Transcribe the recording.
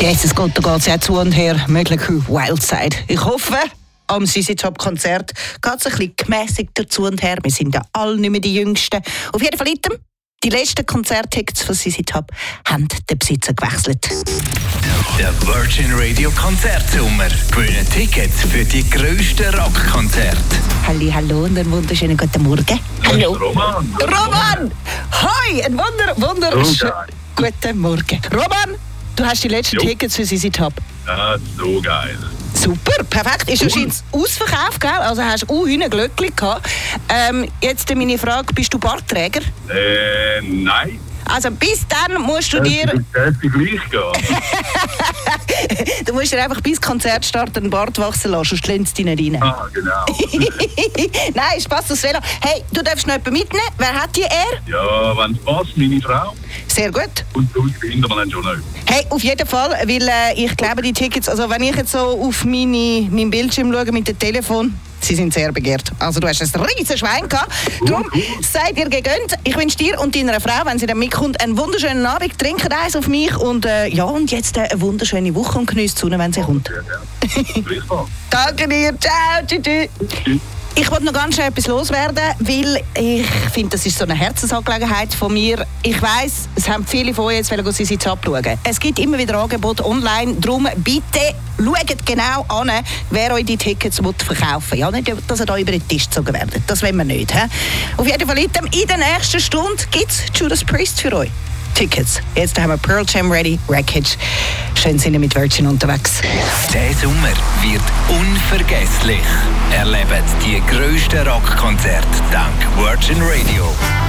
Jesus Gott, da geht es ja zu und her, mögliche Wildside. Ich hoffe, am ZZ Top-Konzert geht es ein bisschen gemäßigter zu und her. Wir sind ja alle nicht mehr die Jüngsten. Auf jeden Fall, die letzten Konzerttickets von ZZ Top haben den Besitzer gewechselt. Der Virgin Radio Konzertsommer. Gewinnen Tickets für die grössten Rockkonzerte. Hallo und einen wunderschönen guten Morgen. Hallo. Roman! Roman! Hoi, ein wunderschönen guten Morgen. Roman, du hast die letzten Tickets für ZZ Top. Ja, so geil. Super, perfekt. Ist wahrscheinlich ausverkauft, gell? Also hast du ein Glöckchen gehabt. Jetzt meine Frage, bist du Bartträger? Nein. Also bis dann musst du dir... Das gleich gehen. Du musst dir einfach bis Konzertstart den Bart wachsen lassen, sonst glänzt dich nicht rein. Ah, genau. Nein, Spaß aufs Velo. Hey, du darfst noch jemanden mitnehmen. Wer hat die Ehre? Ja, wenn es passt, meine Frau. Sehr gut. Und du hinter mir schon nicht. Hey, auf jeden Fall, weil ich glaube, die Tickets, also wenn ich jetzt so auf meinen Bildschirm schaue mit dem Telefon, sie sind sehr begehrt. Also du hast ein riesen Schwein gehabt. Darum seid ihr gegönnt. Ich wünsche dir und deiner Frau, wenn sie dann mitkommt, einen wunderschönen Abend. Trinkt eins auf mich und und jetzt eine wunderschöne Woche und genießt die Sonne, wenn sie kommt. Danke dir. Ciao. Tschüss. Ich wollte noch ganz schnell etwas loswerden, weil ich finde, das ist so eine Herzensangelegenheit von mir. Ich weiss, es haben viele von euch jetzt ZZ abschauen. Es gibt immer wieder Angebote online, darum bitte schaut genau an, wer euch die Tickets verkaufen will. Ja, nicht, dass ihr da über den Tisch gezogen werdet. Das wollen wir nicht. He? Auf jeden Fall in der nächsten Stunde gibt es Judas Priest für euch. Tickets. Jetzt haben wir Pearl Jam ready, Wreckage. Schön sind wir mit Virgin unterwegs. Der Sommer wird unvergesslich. Erlebt die grössten Rockkonzerte dank Virgin Radio.